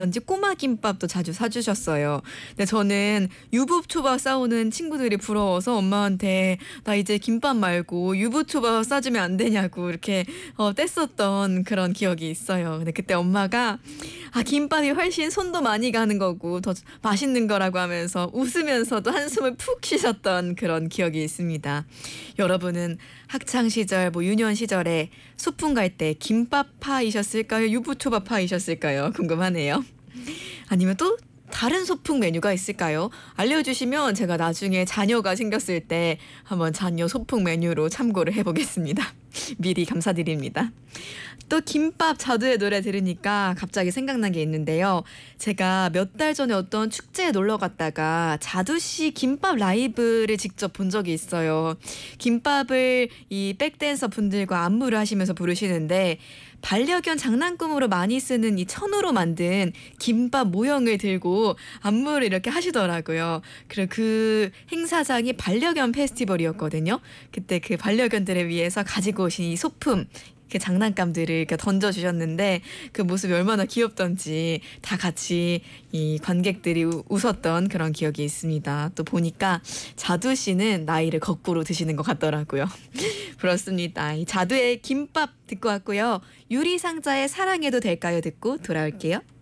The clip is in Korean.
지 꼬마 김밥도 자주 사주셨어요. 근데 저는 유부초밥 싸오는 친구들이 부러워서 엄마한테 나 이제 김밥 말고 유부초밥 싸주면 안 되냐고 이렇게 뗐었던 그런 기억이 있어요. 근데 그때 엄마가 김밥이 훨씬 손도 많이 가는 거고 더 맛있는 거라고 하면서 웃으면서도 한숨을 푹 쉬셨던 그런 기억이 있습니다. 여러분은 학창 시절, 유년 시절에 소풍 갈 때 김밥파이셨을까요? 유부초밥파이셨을까요? 궁금하네요. 아니면 또 다른 소풍 메뉴가 있을까요? 알려주시면 제가 나중에 자녀가 생겼을 때 한번 자녀 소풍 메뉴로 참고를 해보겠습니다. 미리 감사드립니다. 또 김밥 자두의 노래 들으니까 갑자기 생각난 게 있는데요. 제가 몇 달 전에 어떤 축제에 놀러 갔다가 자두씨 김밥 라이브를 직접 본 적이 있어요. 김밥을 이 백댄서 분들과 안무를 하시면서 부르시는데 반려견 장난감으로 많이 쓰는 이 천으로 만든 김밥 모형을 들고 안무를 이렇게 하시더라고요. 그리고 그 행사장이 반려견 페스티벌이었거든요. 그때 그 반려견들을 위해서 가지고 오신 이 소품, 그 장난감들을 이렇게 던져주셨는데 그 모습이 얼마나 귀엽던지 다 같이 이 관객들이 웃었던 그런 기억이 있습니다. 또 보니까 자두 씨는 나이를 거꾸로 드시는 것 같더라고요. 그렇습니다. 이 자두의 김밥 듣고 왔고요. 유리상자의 사랑해도 될까요? 듣고 돌아올게요.